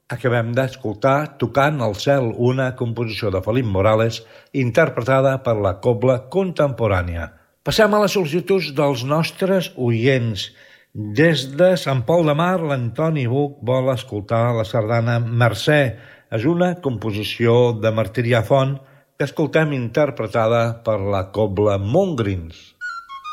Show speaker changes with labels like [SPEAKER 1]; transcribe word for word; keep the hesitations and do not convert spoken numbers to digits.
[SPEAKER 1] Acabem d'escoltar Tocant el cel, una composició de Felip Morales interpretada per la Cobla Contemporània. Passem a les sol·licituds dels nostres oients. Des de Sant Pol de Mar, l'Antoni Buch vol escoltar la sardana Mercè. És una composició de Martirià Font que escoltem interpretada per la Cobla Montgrins.